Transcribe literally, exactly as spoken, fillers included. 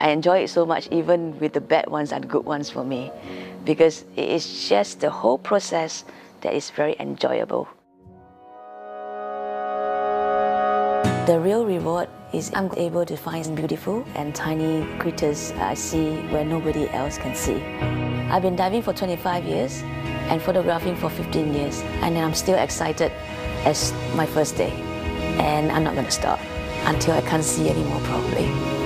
I enjoy it so much, even with the bad ones and good ones for me, because it's just the whole process that is very enjoyable. The real reward is I'm able to find beautiful and tiny critters I see where nobody else can see. I've been diving for twenty-five years and photographing for fifteen years, and I'm still excited as my first day. And I'm not going to stop until I can't see anymore, probably.